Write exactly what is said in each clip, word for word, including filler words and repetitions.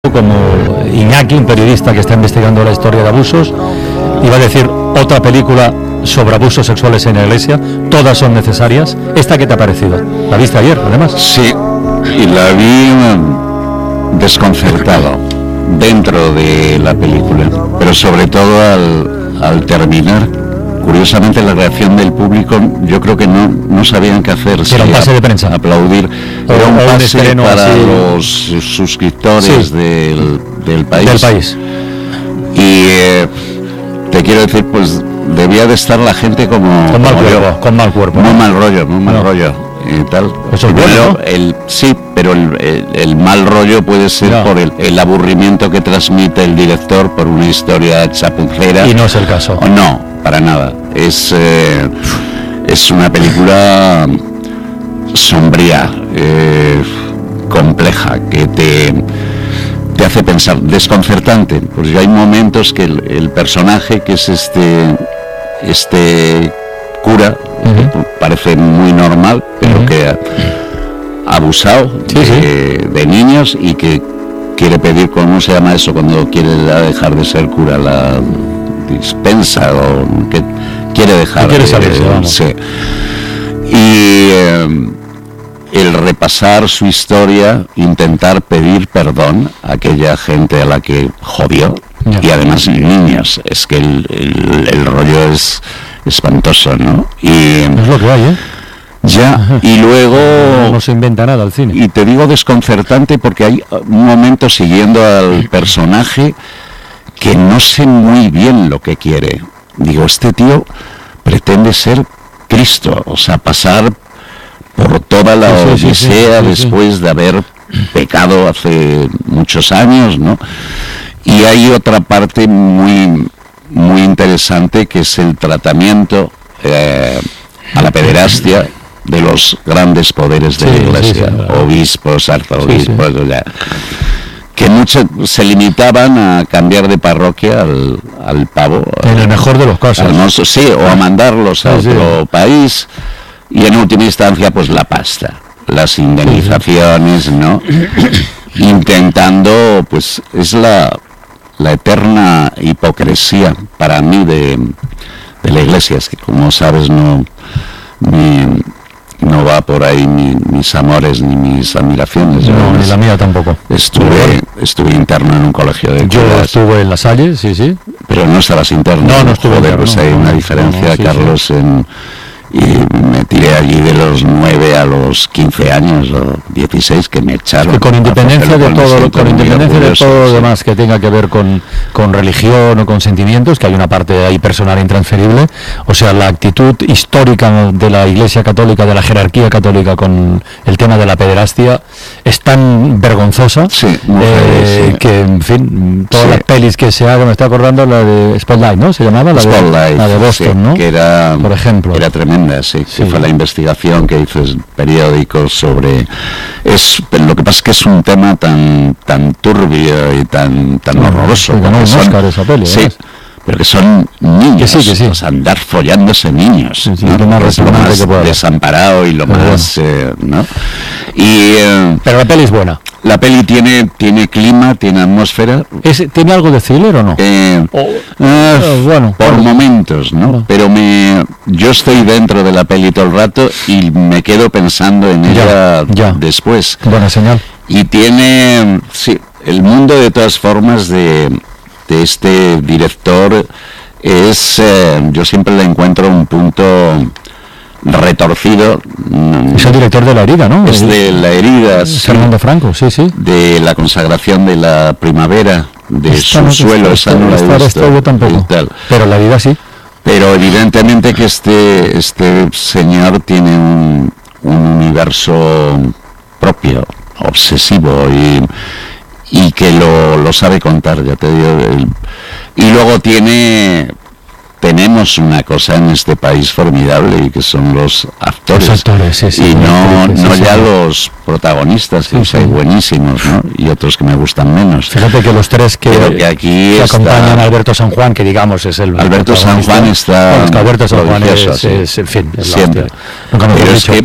como Iñaki, un periodista que está investigando la historia de abusos, iba a decir otra película sobre abusos sexuales en la iglesia. Todas son necesarias. ¿Esta qué te ha parecido? ¿La viste ayer, además? Sí, y la vi um, desconcertado dentro de la película, pero sobre todo al, al terminar. Curiosamente la reacción del público, yo creo que no, no sabían qué hacer. Era un pase de prensa. Aplaudir. O, Era un o pase un para así. los suscriptores Sí. del, del país. Del país. Y eh, te quiero decir, pues debía de estar la gente como... Con mal como cuerpo, yo. con mal cuerpo. Muy ¿no? mal rollo, muy mal No. rollo. Y tal. Eso es Pero bueno, ¿no? el, sí, pero el, el, el mal rollo puede ser Ya. por el, el aburrimiento que transmite el director por una historia chapucera. Y no es el caso. O no, para nada. Es, eh, es una película sombría, eh, compleja, que te, te hace pensar, desconcertante, porque hay momentos que el, el personaje, que es este, este cura, Uh-huh. que parece muy normal, pero Uh-huh. que ha, ha abusado Sí, de, sí. de niños y que quiere pedir, ¿cómo se llama eso cuando quiere dejar de ser cura? La dispensa, o que quiere dejar quiere de salirse, vamos. sí. Y eh, el repasar su historia, intentar pedir perdón a aquella gente a la que jodió, Ya. y además niños, es que el, el, el rollo es espantoso, ¿no? Y Es lo que hay, ¿eh? ya, y luego... No se inventa nada al cine. Y te digo desconcertante porque hay un momento siguiendo al personaje que no sé muy bien lo que quiere. Digo, este tío pretende ser Cristo, o sea, pasar por toda la Sí, sí, sí, odisea sí, sí, sí. después de haber pecado hace muchos años, ¿no? Y hay otra parte muy, muy interesante, que es el tratamiento eh, a la pederastia de los grandes poderes de Sí, la sí, Iglesia, sí, claro. obispos, arzobispos, Sí, o sea, que muchos se limitaban a cambiar de parroquia al, al pavo, En el mejor de los casos. al mozo, sí, o a mandarlos a Sí, sí. otro país, y en última instancia pues la pasta, las indemnizaciones, ¿no? Intentando, pues es la, la eterna hipocresía para mí de, de la Iglesia, es que como sabes no, ni, no va por ahí ni mis amores ni mis admiraciones. Yo No, ni es- la mía tampoco. estuve, estuve interno en un colegio de Yo curas, estuve en La Salle, sí, sí. pero no estabas interno. No, no estuve Joder, interno, pues hay no, una no, diferencia, no, sí, Carlos, en... Y me tiré allí de los nueve a los quince años o dieciséis, que me echaron. Y con independencia de todo, con independencia de todo lo demás que tenga que ver con, con religión o con sentimientos, que hay una parte ahí personal intransferible, o sea, la actitud histórica de la Iglesia Católica, de la jerarquía católica con el tema de la pederastia es tan vergonzosa, Sí, muy eh, heavy, sí. que, en fin, todas Sí. las pelis que se hagan, me está acordando la de Spotlight, ¿no? Se llamaba la de, Spotlight, la de Boston, sí, ¿no? que era, Por ejemplo. era tremenda, sí, Sí. que fue la investigación que hizo el periódico sobre... es Lo que pasa es que es un tema tan tan turbio y tan tan Bueno, horroroso. ganó porque un son- Oscar esa peli, sí, además. pero que son niños, Que sí, que sí. o sea, andar follándose niños, Sí, sí, ¿no? lo más Que es lo repugnante más que pueda haber. desamparado y lo Pero más... eh, ¿no? Y... eh, Pero la peli es buena. la peli tiene tiene clima, tiene atmósfera. ¿Es, ¿Tiene algo de thriller o no? Eh, O- eh, eh, bueno, por bueno. momentos, ¿no? Bueno. Pero me, yo estoy dentro de la peli todo el rato y me quedo pensando en Ya, ella ya. después. Buena señal. Y tiene, sí, el mundo de todas formas de, de este director es, eh, yo siempre le encuentro un punto retorcido. mm, Es el director de La Herida, ¿no? Es El- de La Herida, es sí, Fernando Franco, sí, sí. de la consagración de la primavera, de Esta no- su suelo, esta- esa no la he esta- esta visto, yo tampoco. y tal. Pero La Herida sí. Pero evidentemente que este este señor tiene un, un universo propio, obsesivo, y, y que lo, lo sabe contar, ya te digo. el- y luego tiene tenemos una cosa en este país formidable, y que son los actores, Los actores, sí, sí, y sí, no, sí, sí, no sí. ya los protagonistas, que Sí, los hay sí. buenísimos, ¿no? Y otros que me gustan menos. Fíjate que los tres que, Pero que aquí que está- acompañan a Alberto San Juan, que digamos es el Alberto San protagonista. Juan está Bueno, es que Alberto San Juan prodigioso, es, sí. es, en fin, es la Siempre. hostia. Nunca mejor Pero es dicho. que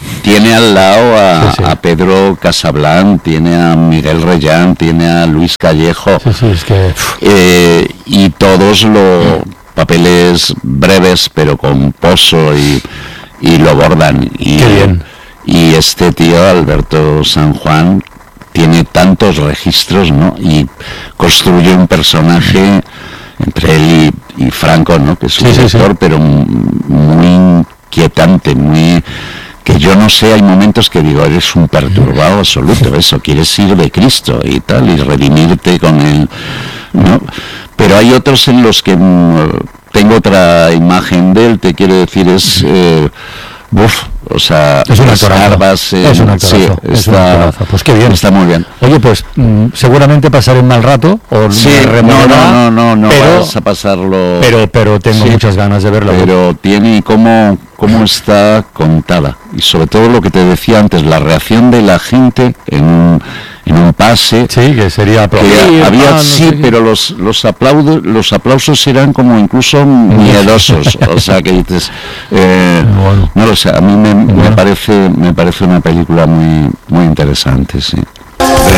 tiene al lado a, sí, sí. a Pedro Casablanc, tiene a Miguel Reyán, tiene a Luis Callejo, sí, sí, es que... eh, y todos los papeles breves pero con pozo y, y lo bordan. Y, Qué bien. Y este tío, Alberto San Juan, tiene tantos registros, ¿no? Y construye un personaje entre él y, y Franco, ¿no? Que es un sí, director, sí, sí. pero muy inquietante, muy... que yo no sé, hay momentos que digo, eres un perturbado absoluto, eso, quieres ir de Cristo y tal, y redimirte con él, ¿no? Pero hay otros en los que mm, tengo otra imagen de él, te quiero decir, es... Eh, uf, o sea, es un actorazo, eh, es un actorazo, sí, es está, un actorazo. Pues qué bien. Está muy bien. Oye, pues mm, seguramente pasaré un mal rato, o Sí, me no, no, no, no, no pero, vas a pasarlo... Pero, pero tengo sí, muchas ganas de verlo. Pero tiene cómo, cómo está contada, y sobre todo lo que te decía antes, la reacción de la gente en un, en un pase. Sí, que sería aplaudir, que había, ah, no sí, sé pero los los aplausos, los aplausos eran como incluso miedosos, o sea que dices, eh, bueno. no lo sé, a mí me, bueno. me parece me parece una película muy muy interesante, sí.